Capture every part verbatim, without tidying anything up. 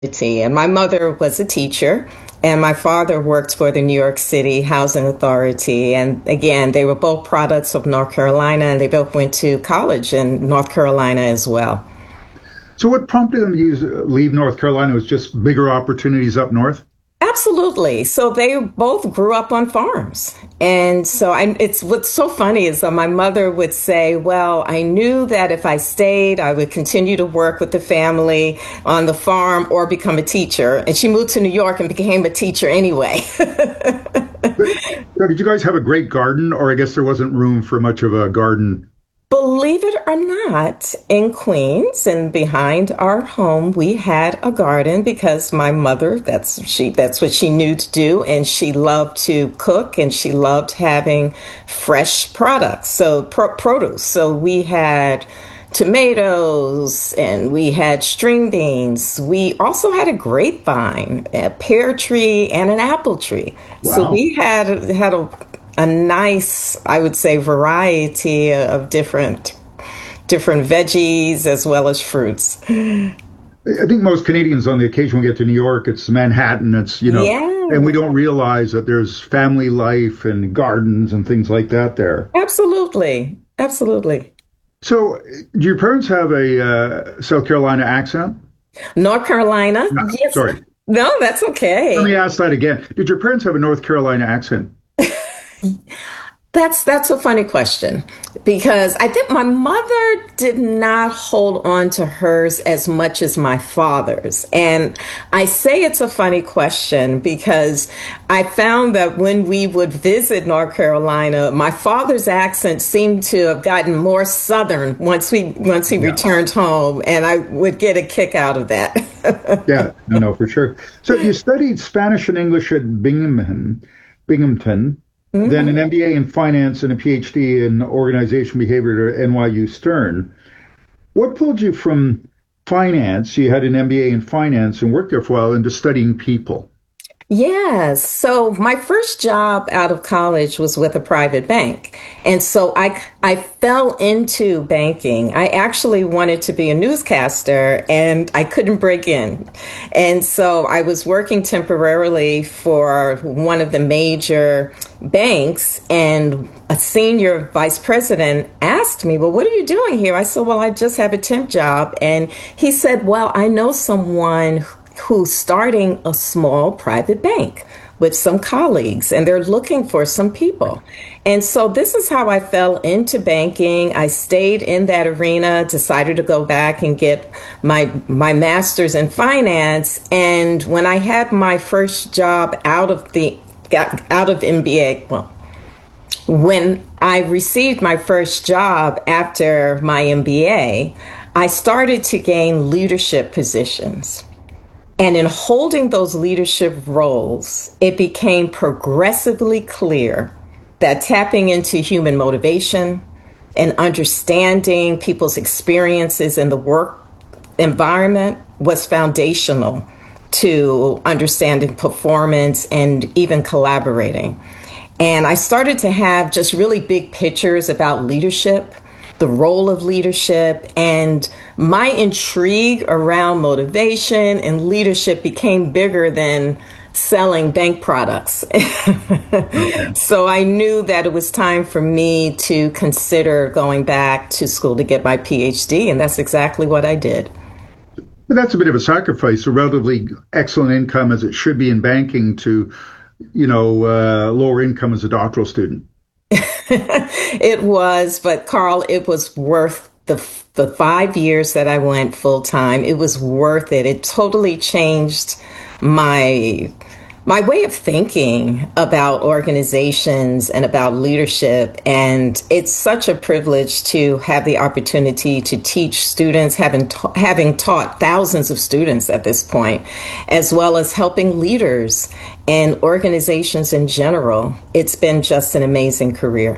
And my mother was a teacher, and my father worked for the New York City Housing Authority. And again, they were both products of North Carolina, and they both went to college in North Carolina as well. So what prompted them to use, leave North Carolina was just bigger opportunities up north? Absolutely. So they both grew up on farms. And so I, it's what's so funny is that my mother would say, well, I knew that if I stayed, I would continue to work with the family on the farm or become a teacher. And she moved to New York and became a teacher anyway. So did you guys have a great garden, or I guess there wasn't room for much of a garden? Believe it or not, in Queens and behind our home, we had a garden because my mother, that's she that's what she knew to do, and she loved to cook and she loved having fresh products, so pro- produce. So we had tomatoes and we had string beans. We also had a grapevine, a pear tree, and an apple tree. So Wow. we had had a a nice, I would say, variety of different different veggies as well as fruits. I think most Canadians on the occasion we get to New York, it's Manhattan, it's, you know, and we Yeah, don't realize that there's family life and gardens and things like that there. absolutely. Absolutely. So, do your parents have a uh, South Carolina accent? North Carolina? No, Yes. sorry. No, that's Let me okay. ask that again. Did your parents have a North Carolina accent? That's that's a funny question because I think my mother did not hold on to hers as much as my father's. And I say it's a funny question because I found that when we would visit North Carolina, my father's accent seemed to have gotten more southern once we once he Yeah. returned home, and I would get a kick out of that. Yeah, no, no, for sure. So you studied Spanish and English at Binghamton, Binghamton, then an Mhm. M B A in finance and a PhD in organization behavior at N Y U Stern. What pulled you from finance? You had an M B A in finance and worked there for a while into studying people. Yes. So my first job out of college was with a private bank. And so I I fell into banking. I actually wanted to be a newscaster and I couldn't break in. And so I was working temporarily for one of the major banks, and a senior vice president asked me, "Well, what are you doing here?" I said, "Well, I just have a temp job." And he said, "Well, I know someone who's starting a small private bank with some colleagues, and they're looking for some people." And so this is how I fell into banking. I stayed in that arena, decided to go back and get my my master's in finance. And when I had my first job out of the got out of M B A, well, when I received my first job after my M B A, I started to gain leadership positions. And in holding those leadership roles, it became progressively clear that tapping into human motivation and understanding people's experiences in the work environment was foundational to understanding performance and even collaborating. And I started to have just really big pictures about leadership, the role of leadership, and my intrigue around motivation and leadership became bigger than selling bank products. Okay. So I knew that it was time for me to consider going back to school to get my PhD, and that's exactly what I did. But that's a bit of a sacrifice, a relatively excellent income as it should be in banking to, you know, uh, lower income as a doctoral student. It was, but Carl, it was worth the the five years that I went full time. It was worth it. It totally changed my my way of thinking about organizations and about leadership. And it's such a privilege to have the opportunity to teach students, having ta- having taught thousands of students at this point, as well as helping leaders and organizations in general. It's been just an amazing career.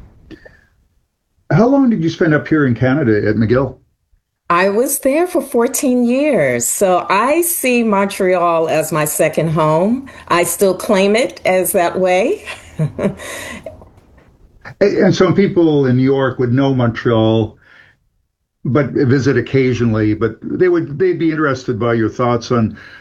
How long did you spend up here in Canada at McGill? I was there for fourteen years. So I see Montreal as my second home. I still claim it as that way. And some people in New York would know Montreal but visit occasionally. But they would they'd be interested by your thoughts on